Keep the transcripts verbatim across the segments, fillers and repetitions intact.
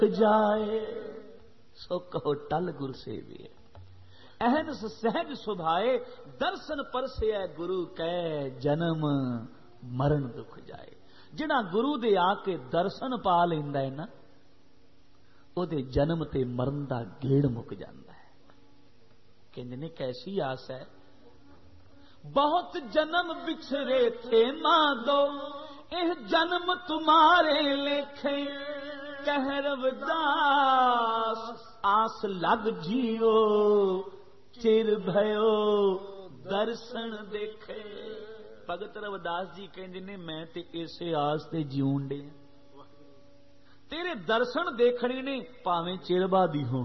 जाए सो कहो टल गुर सेविए। अहनस सहज सुभाए दर्शन परसे गुरु कै जन्म मरण दुख जाए। जिहड़ा गुरु दे आके दर्शन पा लैंदा है ना ओदे जन्म ते मरण दा गेड़ मुक जांदा है। कहंदे ने कैसी आस है। बहुत जन्म बिछरे थे माधो एह जन्म तुम्हारे लेखे कह रविदास आस लग जियो चिर भयो दर्शन देखे। भगत रविदास जी कहते ने मैं ते इसे आस ते जीउण दे तेरे दर्शन देखने ने भावें चिर बादी हो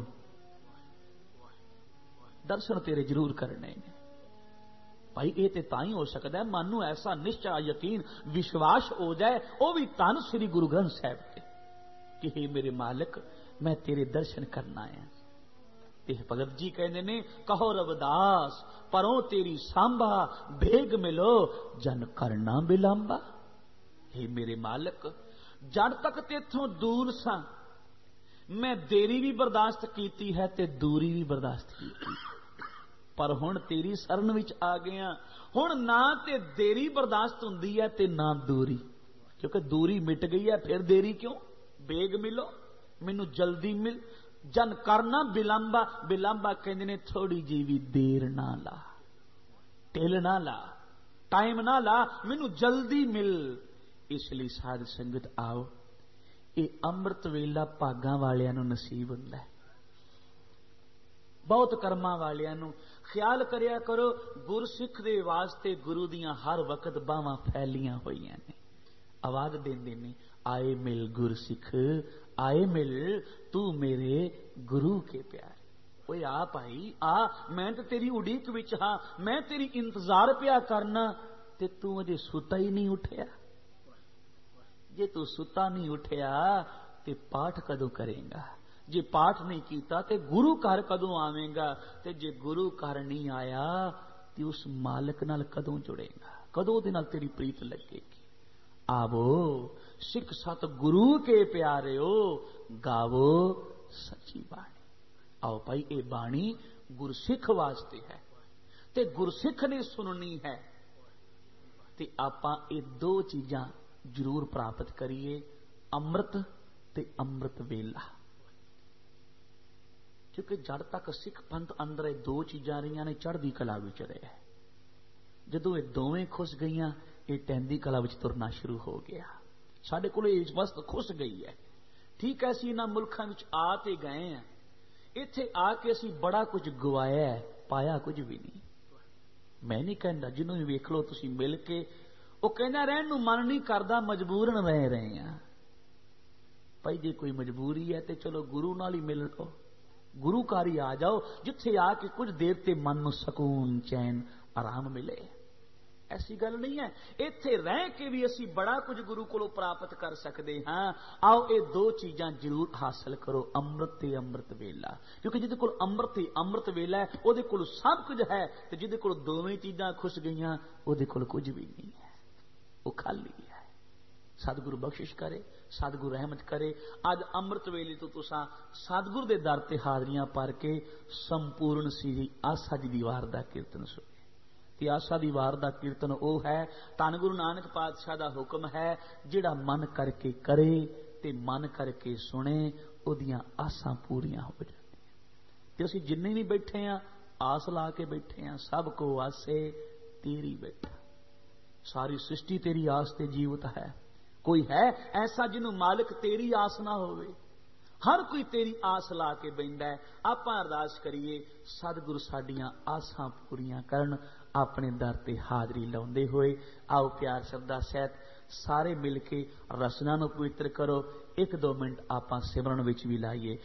दर्शन तेरे जरूर करने ने। भाई ये तो तां ही हो सकता है मन नूं ऐसा निश्चय यकीन विश्वास हो जाए वह भी धन श्री गुरु ग्रंथ साहिब ते कि हे मेरे मालिक मैं तेरे दर्शन करना है। यह भगत जी कहते ने कहो रविदास परों तेरी सांभा भेग मिलो जन करना बिलांबा। हे मेरे मालिक जड़ तक तेथों दूर सा मैं देरी भी बर्दाश्त कीती है ते दूरी भी बर्दाश्त की पर हुण तेरी शरण विच आ गया। हुण ना ते देरी बर्दाश्त हुंदी है ते ना दूरी क्योंकि दूरी मिट गई है फिर देरी क्यों। बेग मिलो मैनू जल्दी मिल जन करना बिलांबा। बिलांबा कहंदे ने थोड़ी जी भी देर ना ला ढिल ना ला टाइम ना ला मैनू जल्दी मिल। इसलिए साध संगत आओ ये अमृत वेला भागां वालियां नूं नसीब हुंदा है। बहुत कर्मां वालियां नूं ख्याल करिया करो गुरसिख दे वास्ते गुरु दियां हर वक्त बावां फैलियां होईयां ने आवाज देंदे ने आए मिल गुरसिख आए मिल तू मेरे गुरु के प्यारे। ओए आ भाई आ मैं तो तेरी उड़ीक विच हां मैं तेरी इंतजार पिया करना ते तू अजे सुता ही नहीं उठिया। जे तू सुता नहीं उठिया ते पाठ कदों करेगा। जे पाठ नहीं कीता ते गुरु घर कदों आवेगा ते जे गुरु घर नहीं आया ते उस मालिक नाल कदों जुड़ेगा कदों दे नाल तेरी प्रीत लगेगी। आवो सिख सत गुरु के प्यारे हो गावो सच्ची बाणी। आओ भाई ये बाणी गुरसिख वास्ते है ते गुरसिख ने सुननी है ते आपां ये दो चीजां जरूर प्राप्त करिए अमृत ते अमृत वेला। क्योंकि जड़ तक सिख पंथ अंदर दो चीजां रही ने चढ़दी कला विच रहा है। जदों ये दोवें खुस गईयां ये टहंदी कला विच तुरना शुरू हो गया। साडे कोल इस वस्त खुस गई है। ठीक है असीं इन्हां मुल्कां विच आ ते गए हैं इत्थे आके असीं बड़ा कुछ गवाया है पाया कुछ भी नहीं। मैं नहीं कहंदा जिन्हों भी वेख लो तुसीं मिल के वो कहना रहन नूं मन नहीं करदा मजबूरन रह रहे हैं। भाई जे कोई मजबूरी है तो चलो गुरु नाल ही मिल लो गुरु घर ही आ जाओ जिथे आके कुछ देर ते मन नूं सकून चैन आराम मिले। ऐसी गल नहीं है इत्थे रह के भी असी बड़ा कुछ गुरु कोलों प्राप्त कर सकते हाँ। आओ ये दो चीजां जरूर हासिल करो अमृत ते अमृत वेला। क्योंकि जिहदे कोल अमृत ते अमृत वेला है उहदे कोल सब कुछ है ते जिहदे कोल दोवें चीजां खुस गईयां उहदे कोल कुछ भी नहीं है वो खाली है। सतगुरु बख्शिश करे सतगुरु रहमत करे। अज अमृत वेले तो तुसां सतगुरु दे दर ते हाजरियां भर के संपूर्ण श्री आसा जी दी वार दा कीर्तन सुने। ते आसा दी वार दा कीर्तन ओ है धन गुरु नानक पातशाह दा हुक्म है जिहड़ा मन करके करे ते मन करके सुने ओदियां आसां पूरियां हो जांदियां। ते असीं जिन्ने भी बैठे हैं आस ला के बैठे हैं सब को आसे तेरी बैठा। सारी सृष्टि तेरी आस ते जीवित है। कोई है ऐसा जिन्हों मालिक तेरी आस ना होवे। हर कोई तेरी आस ला के बैठा है। आपां अरदास करिए सतगुरु साडियां आसां पूरियां करन अपने दर ते हाजरी लाउंदे होए। आओ प्यार शब्दा सहित सारे मिल के रसना नूं पवित्र करो। एक दो मिनट आपां सिमरन विच भी लाइए।